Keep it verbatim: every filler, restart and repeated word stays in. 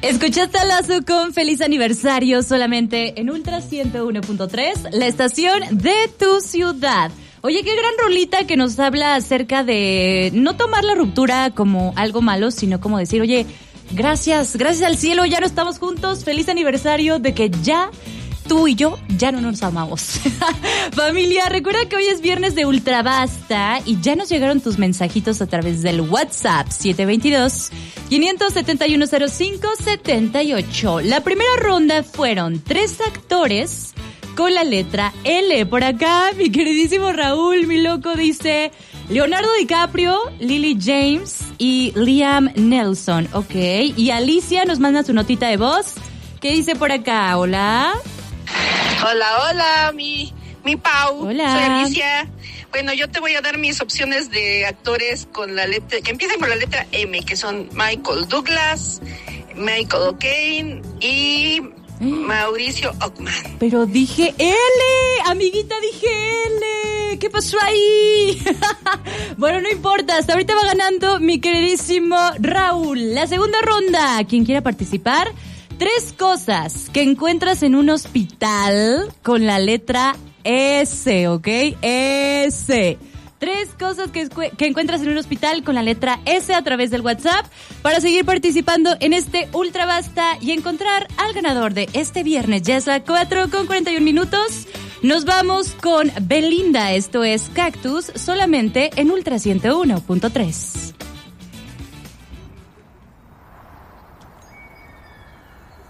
Escuchaste a Lazo con Feliz Aniversario solamente en Ultra ciento uno punto tres, la estación de tu ciudad. Oye, qué gran rolita que nos habla acerca de no tomar la ruptura como algo malo, sino como decir, oye, gracias, gracias al cielo, ya no estamos juntos, feliz aniversario de que ya tú y yo ya no nos amamos. Familia, recuerda que hoy es viernes de Ultra Basta y ya nos llegaron tus mensajitos a través del WhatsApp siete dos dos, cinco siete uno, cero cinco siete ocho. La primera ronda fueron tres actores con la letra L. Por acá, mi queridísimo Raúl, mi loco, dice Leonardo DiCaprio, Lily James y Liam Neeson. Ok, y Alicia nos manda su notita de voz. ¿Qué dice por acá? Hola. Hola, hola, mi, mi Pau. Hola. Soy Alicia. Bueno, yo te voy a dar mis opciones de actores con la letra, que empiezan con la letra M, que son Michael Douglas, Michael O'Kane y Mauricio Ockman. Pero dije L, amiguita, dije L. ¿Qué pasó ahí? Bueno, no importa, hasta ahorita va ganando mi queridísimo Raúl. La segunda ronda, ¿quién quiera participar? Tres cosas que encuentras en un hospital con la letra S, ¿ok? S. Tres cosas que, que encuentras en un hospital con la letra S a través del WhatsApp para seguir participando en este Ultra Basta y encontrar al ganador de este viernes. Ya es las cuatro con cuarenta y un minutos. Nos vamos con Belinda. Esto es Cactus solamente en Ultra ciento uno punto tres.